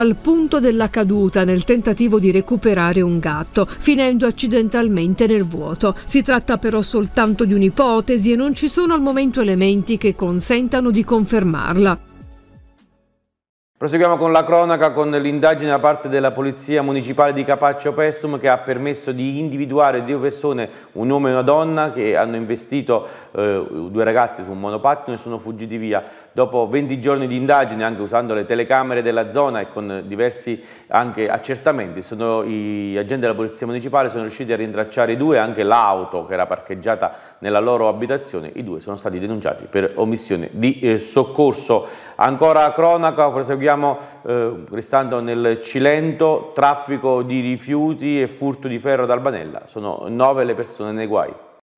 al punto della caduta nel tentativo di recuperare un gatto, finendo accidentalmente nel vuoto. Si tratta però soltanto di un'ipotesi e non ci sono al momento elementi che consentano di confermarla. Proseguiamo con la cronaca, con l'indagine da parte della Polizia Municipale di Capaccio Paestum che ha permesso di individuare 2 persone, un uomo e una donna, che hanno investito 2 ragazzi su un monopattino e sono fuggiti via. Dopo 20 giorni di indagine, anche usando le telecamere della zona e con diversi anche accertamenti, gli agenti della Polizia Municipale sono riusciti a rintracciare i 2 e anche l'auto che era parcheggiata nella loro abitazione. I 2 sono stati denunciati per omissione di soccorso. Ancora cronaca, proseguiamo restando nel Cilento, traffico di rifiuti e furto di ferro ad Albanella. Sono 9 le persone nei guai.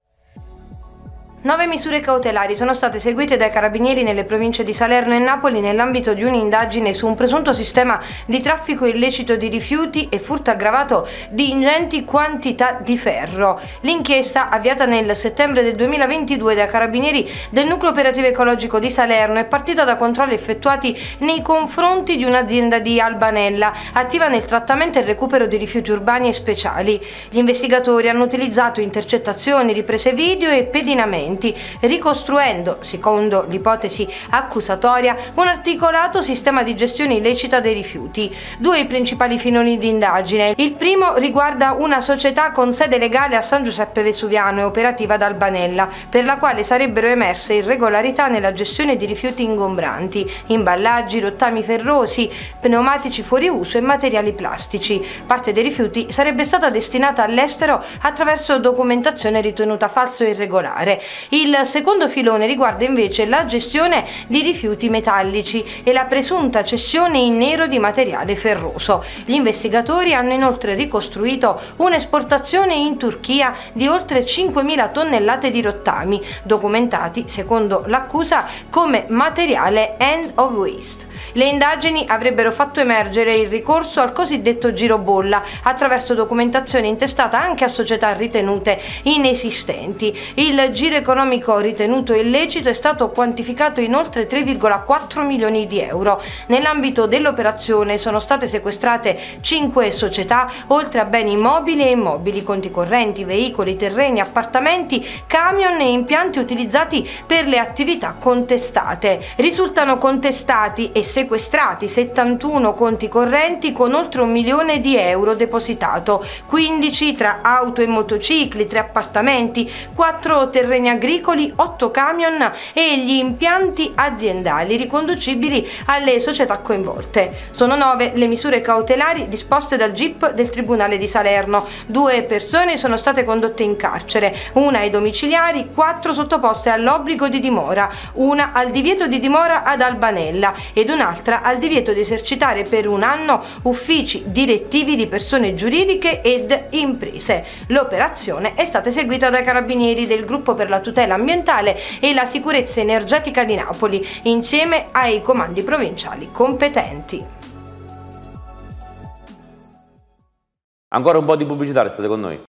9 misure cautelari sono state eseguite dai carabinieri nelle province di Salerno e Napoli nell'ambito di un'indagine su un presunto sistema di traffico illecito di rifiuti e furto aggravato di ingenti quantità di ferro. L'inchiesta, avviata nel settembre del 2022 dai carabinieri del Nucleo Operativo Ecologico di Salerno, è partita da controlli effettuati nei confronti di un'azienda di Albanella attiva nel trattamento e recupero di rifiuti urbani e speciali. Gli investigatori hanno utilizzato intercettazioni, riprese video e pedinamenti, ricostruendo, secondo l'ipotesi accusatoria, un articolato sistema di gestione illecita dei rifiuti. 2 i principali filoni di indagine. Il primo riguarda una società con sede legale a San Giuseppe Vesuviano e operativa ad Albanella, per la quale sarebbero emerse irregolarità nella gestione di rifiuti ingombranti, imballaggi, rottami ferrosi, pneumatici fuori uso e materiali plastici. Parte dei rifiuti sarebbe stata destinata all'estero attraverso documentazione ritenuta falsa o irregolare. Il secondo filone riguarda invece la gestione di rifiuti metallici e la presunta cessione in nero di materiale ferroso. Gli investigatori hanno inoltre ricostruito un'esportazione in Turchia di oltre 5.000 tonnellate di rottami, documentati, secondo l'accusa, come materiale end of waste. Le indagini avrebbero fatto emergere il ricorso al cosiddetto girobolla attraverso documentazione intestata anche a società ritenute inesistenti. Il giro economico ritenuto illecito è stato quantificato in oltre 3,4 milioni di euro. Nell'ambito dell'operazione sono state sequestrate 5 società, oltre a beni mobili e immobili, conti correnti, veicoli, terreni, appartamenti, camion e impianti utilizzati per le attività contestate. Risultano contestati e sequestrati 71 conti correnti con oltre 1 milione di euro depositato, 15 tra auto e motocicli, 3 appartamenti, 4 terreni agricoli, 8 camion e gli impianti aziendali riconducibili alle società coinvolte. Sono 9 le misure cautelari disposte dal GIP del Tribunale di Salerno. 2 persone sono state condotte in carcere, una ai domiciliari, 4 sottoposte all'obbligo di dimora, una al divieto di dimora ad Albanella ed un'altra al divieto di esercitare per 1 anno uffici direttivi di persone giuridiche ed imprese. L'operazione è stata eseguita dai carabinieri del Gruppo per la tutela ambientale e la sicurezza energetica di Napoli, insieme ai comandi provinciali competenti. Ancora un po' di pubblicità, restate con noi.